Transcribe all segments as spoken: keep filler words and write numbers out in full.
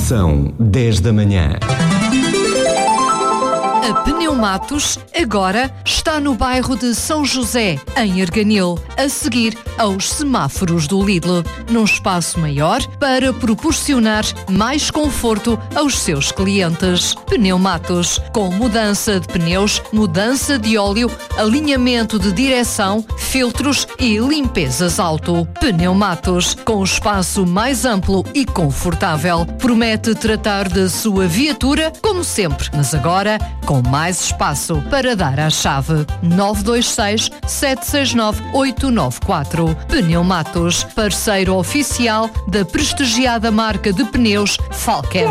São dez da manhã. A Pneumatos agora está no bairro de São José, em Arganil, a seguir aos semáforos do Lidl, num espaço maior para proporcionar mais conforto aos seus clientes. Pneumatos, com mudança de pneus, mudança de óleo, alinhamento de direção, filtros e limpezas auto. Pneumatos, com espaço mais amplo e confortável, promete tratar da sua viatura como sempre, mas agora com mais espaço para dar à chave. nove dois seis, sete seis nove, oito nove quatro. Pneumatos, parceiro oficial da prestigiada marca de pneus Falken.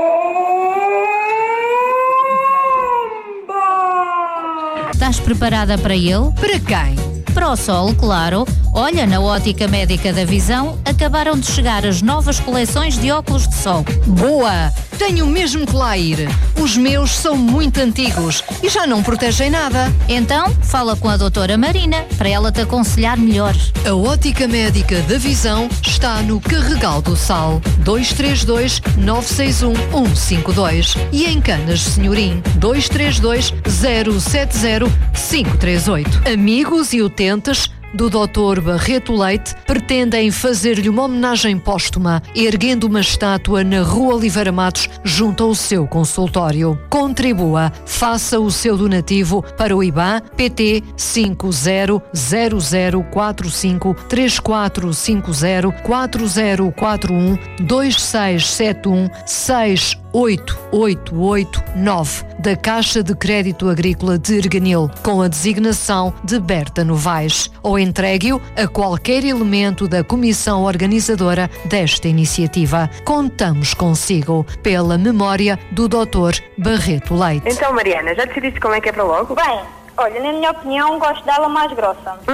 Estás preparada para ele? Para quem? Para o sol, claro. Olha, na Ótica Médica da Visão acabaram de chegar as novas coleções de óculos de sol. Boa! Tenho mesmo que lá ir. Os meus são muito antigos e já não protegem nada. Então, fala com a doutora Marina para ela te aconselhar melhor. A Ótica Médica da Visão está no Carregal do Sal, dois três dois, nove seis um, um cinco dois, e em Canas Senhorim, dois três dois, zero sete zero, cinco três oito. Amigos e utentes do doutor Barreto Leite pretendem fazer-lhe uma homenagem póstuma, erguendo uma estátua na Rua Oliveira Matos, junto ao seu consultório. Contribua, faça o seu donativo para o I B A N P T cinco zero zero zero quatro cinco três quatro cinco zero quatro zero quatro um dois seis sete um seis oito oito oito nove da Caixa de Crédito Agrícola de Arganil, com a designação de Berta Novaes, ou entregue-o a qualquer elemento da comissão organizadora desta iniciativa. Contamos consigo, pela memória do doutor Barreto Leite. Então, Mariana, já decidiste como é que é para logo? Bem, olha, na minha opinião, gosto dela mais grossa.